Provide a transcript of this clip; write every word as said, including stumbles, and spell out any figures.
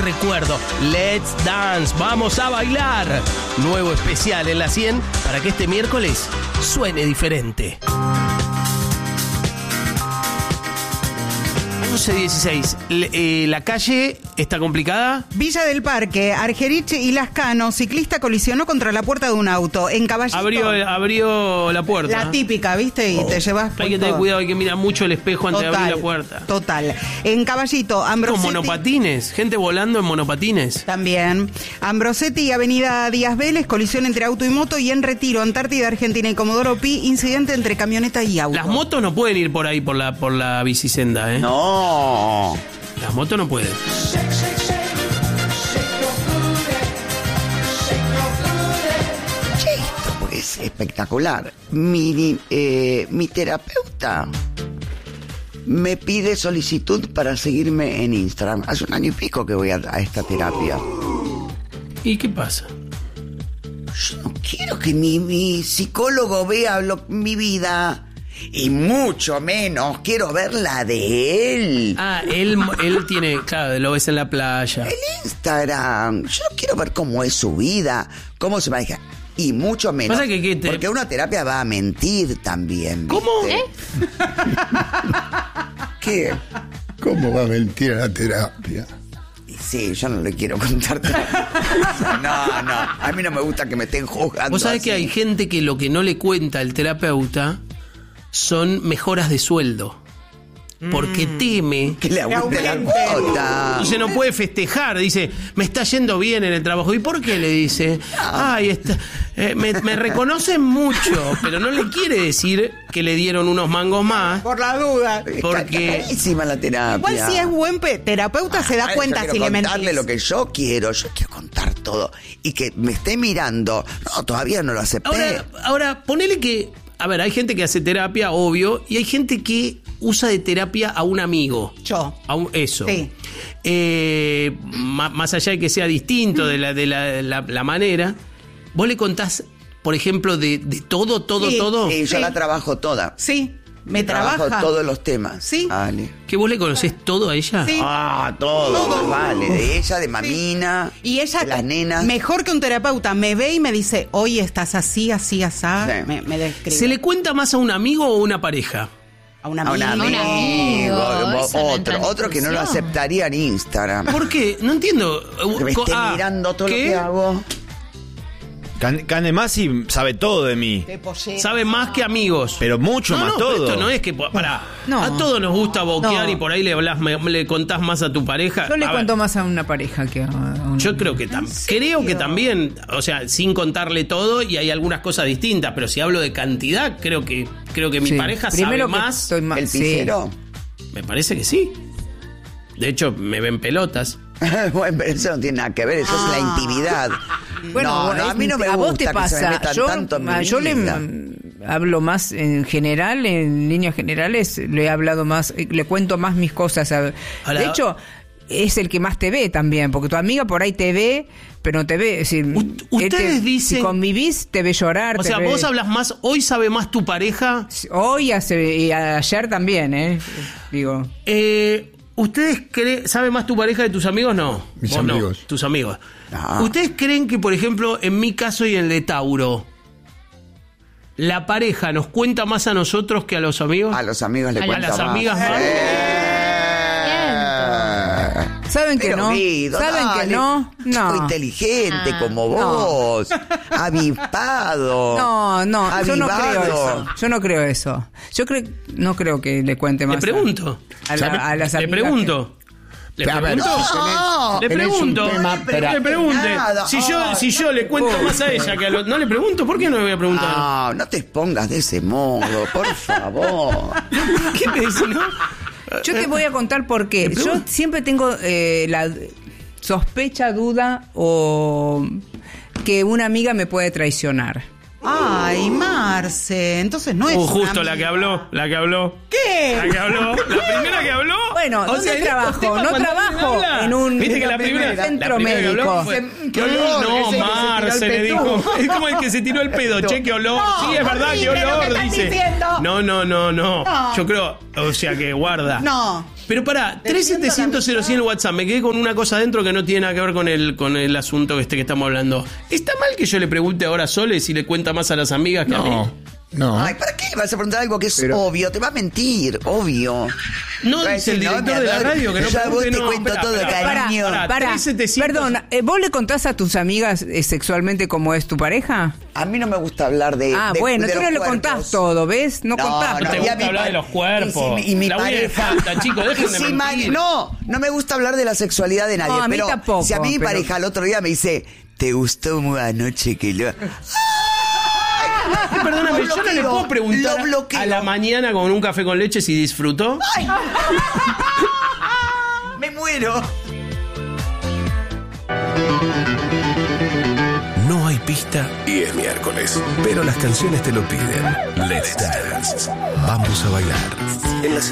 recuerdo. Let's Dance, vamos a bailar. Nuevo especial en la cien para que este miércoles suene diferente. once dieciséis. Eh, la calle está complicada. Villa del Parque, Argerich y Lascano, ciclista colisionó contra la puerta de un auto. En Caballito. Abrió, abrió la puerta. La típica, ¿viste? Y oh. te llevas. Hay que tener cuidado, hay que mirar mucho el espejo antes total, de abrir la puerta. Total. En Caballito, Ambrosetti. Con monopatines, gente volando en monopatines. También. Ambrosetti y Avenida Díaz Vélez, colisión entre auto y moto. Y en Retiro, Antártida Argentina y Comodoro Pi, incidente entre camioneta y auto. Las motos no pueden ir por ahí, por la, por la bicisenda, ¿eh? No. Las motos no pueden. Che, esto es espectacular. Mi, eh, mi terapeuta me pide solicitud para seguirme en Instagram. Hace un año y pico que voy a, a esta terapia. ¿Y qué pasa? Yo no quiero que mi, mi psicólogo vea lo, mi vida. Y mucho menos quiero ver la de él. Ah, él, él tiene, claro, lo ves en la playa. El Instagram. Yo no quiero ver cómo es su vida, cómo se maneja. Y mucho menos. ¿Pasa que, que te... Porque una terapia va a mentir también, ¿viste? ¿Cómo? ¿Eh? ¿Qué? ¿Cómo va a mentir a la terapia? Sí, yo no le quiero contar. No, no. A mí no me gusta que me estén juzgando. Vos sabés así. que hay gente que lo que no le cuenta al terapeuta son mejoras de sueldo. Porque mm. teme que le aumente la cuota. Entonces no puede festejar. Dice, me está yendo bien en el trabajo. ¿Y por qué le dice? Ay, está, eh, me, me reconocen mucho, pero no le quiere decir que le dieron unos mangos más. Por la duda. Porque es carísima la terapia. Igual si es buen pe- terapeuta ah, se da cuenta si le mentís. Contarle lo que yo quiero. Yo quiero contar todo. Y que me esté mirando. No, todavía no lo acepté. Ahora, ahora ponele que... A ver, hay gente que hace terapia, obvio, y hay gente que usa de terapia a un amigo. Yo. A un, eso. Sí. Eh, más, más allá de que sea distinto de la, de la, la, la manera, vos le contás, por ejemplo, de, de todo, todo, sí, todo. Sí, yo sí. la trabajo toda. Sí. Me trabajo trabaja. todos los temas. Sí. Vale. ¿Que vos le conocés todo a ella? Sí. Ah, todo. todo. Vale. De ella, de Mamina. Sí. Y ella, de las nenas. mejor que un terapeuta, me ve y me dice, oye, estás así, así, así. Sí. Me, me describe. ¿Se le cuenta más a un amigo o a una pareja? A un amigo. A un amigo. amigo. Otro, otro que no lo aceptaría en Instagram. ¿Por qué? No entiendo. Que me esté ah, mirando todo ¿qué? lo que hago. Canemasi sabe todo de mí. Sabe más que amigos. Pero mucho no, más no, todo. Esto no es que... Pará, no. A todos nos gusta boquear no. y por ahí le hablas, me, le contás más a tu pareja. Yo le a cuento ver, más a una pareja que a un... Yo creo que también. Creo que también, o sea, sin contarle todo, y hay algunas cosas distintas, pero si hablo de cantidad, creo que creo que mi sí. pareja Primero sabe más. Estoy más. ¿El pisero? Sí. Me parece que sí. De hecho, me ven pelotas. Bueno, pero eso no tiene nada que ver, eso ah. es la intimidad. Bueno, no, no, a mí no me a gusta vos te que pasa. se me metan yo, tanto en mi yo vida. le hablo más en general, en líneas generales, le he hablado más, le cuento más mis cosas. A, Hola. De hecho, es el que más te ve también, porque tu amiga por ahí te ve, pero no te ve. Es decir, U- ustedes te, dicen... Si convivís, te ve llorar. O te sea, ve, vos hablas más, hoy sabe más tu pareja. Hoy hace, y ayer también, ¿eh? Digo... Eh... ¿Ustedes creen, sabe más tu pareja de tus amigos? No. Mis ¿Vos amigos. No, tus amigos. Ah. ¿Ustedes creen que, por ejemplo, en mi caso y en el de Tauro, la pareja nos cuenta más a nosotros que a los amigos? A los amigos le A cuento las más. amigas más. Eh. ¿Saben que Pero no? Guido, ¿Saben dale, que no? No. Chico inteligente Ah, como vos. No. Avispado. No, no, avivado. yo no creo eso. Yo no creo eso. Yo creo, no creo que le cuente más. Le pregunto. A, la, a las Le amigas pregunto. Le A ver, pregunto. no, le tenés un pregunto. tema, le, pero- le pregunte. Nada. Si yo, si yo le cuento más a ella que a los... No le pregunto, ¿por qué no le voy a preguntar? No, no te expongas de ese modo, por favor. ¿Qué me dice, no? Yo te voy a contar por qué. Yo siempre tengo eh, la sospecha, duda o que una amiga me puede traicionar. Ay, Marce, entonces no es Uh, una justo la amiga. que habló, la que habló. ¿Qué? La que habló, la primera que habló. Bueno, o ¿dónde sea, en estos trabajo? temas, No cuando alguien trabajo habla, en un- ¿viste que en la la primera, primera, centro la primera que habló médico. fue, Qué "Qué olor, olor, no, ese que se tiró Marce", el le petú. dijo. Es como el que se tiró el pedo, che, qué olor. No, Sí, es verdad, qué horrible lo que olor, están dice. diciendo. No, no, no, no, No. Yo creo, o sea que guarda. No. Pero pará, tres siete cero cero cero cien el WhatsApp, me quedé con una cosa adentro que no tiene nada que ver con el, con el asunto este que estamos hablando. ¿Está mal que yo le pregunte ahora a Sole si le cuenta más a las amigas que a mí? No, no. Ay, ¿para qué le vas a preguntar algo que es Pero- obvio? Te va a mentir, obvio. No, Va a dice el decir, no, director mi de la amor, radio que no yo a vos pregunte, te no, cuento espera, todo, espera, cariño. pará, Para, tres setecientos. perdón, eh, ¿vos le contás a tus amigas eh, sexualmente cómo es tu pareja? A mí no me gusta hablar de. Ah, de- bueno, de tú los no le cuerpos. contás todo, ¿ves? No, No, contás. No te y a gusta mi hablar pa- de los cuerpos. Y, si- y mi La uña de pareja. falta, chicos, dejen Y de si ma- mentir. No, no me gusta hablar de la sexualidad de nadie. No, a mí pero tampoco, si a mí mi pero- pareja el otro día me dice, ¿te gustó muy anoche que lo.? Perdóname, Lo yo no le bloqueo, puedo preguntar lo bloqueo. a la mañana con un café con leche si disfrutó. Me muero. No hay pista y es miércoles, pero las canciones te lo piden. Let's Dance. Vamos a bailar. En la